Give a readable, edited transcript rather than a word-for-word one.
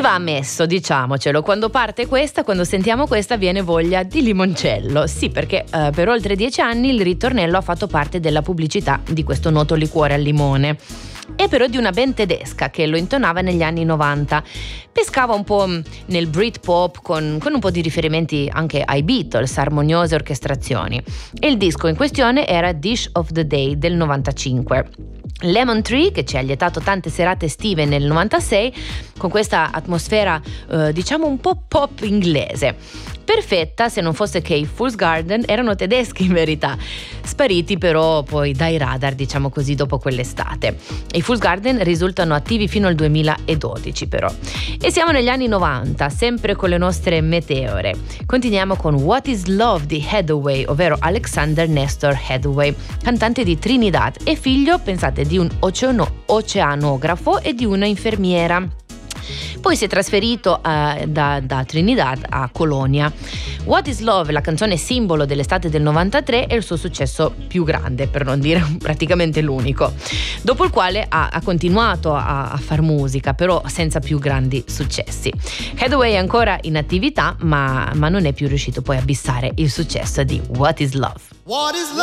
va ammesso, diciamocelo, quando sentiamo questa viene voglia di limoncello. Sì, perché per oltre 10 anni il ritornello ha fatto parte della pubblicità di questo noto liquore al limone. È però di una band tedesca che lo intonava negli anni 90. Pescava un po' nel Britpop con un po' di riferimenti anche ai Beatles, armoniose orchestrazioni. E il disco in questione era Dish of the Day del 95. Lemon Tree, che ci ha lietato tante serate estive nel 96 con questa atmosfera diciamo un po' pop inglese, perfetta se non fosse che i Fool's Garden erano tedeschi in verità, spariti però poi dai radar, diciamo così, dopo quell'estate. I Fool's Garden risultano attivi fino al 2012 però. E siamo negli anni 90, sempre con le nostre meteore. Continuiamo con What is Love di Hathaway, ovvero Alexander Nestor Hathaway, cantante di Trinidad e figlio, pensate, di un oceanografo e di una infermiera. Poi si è trasferito da Trinidad a Colonia. What is Love, la canzone simbolo dell'estate del 93, è il suo successo più grande, per non dire praticamente l'unico, dopo il quale ha continuato a far musica, però senza più grandi successi. Hathaway è ancora in attività, ma non è più riuscito poi a bissare il successo di What is Love. What is love?